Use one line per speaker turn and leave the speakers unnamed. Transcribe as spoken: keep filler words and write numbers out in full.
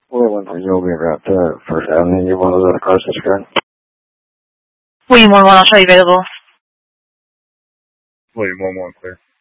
William one one, you'll be about uh, First Avenue. You one of those other cars that's correct?
William one one, I'll show you available.
William one one, clear.